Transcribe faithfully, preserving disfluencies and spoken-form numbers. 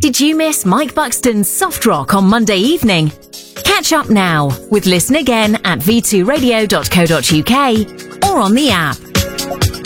Did you miss Mike Buxton's Soft Rock on Monday evening? Catch up now with Listen Again at v two radio dot co dot uk or on the app.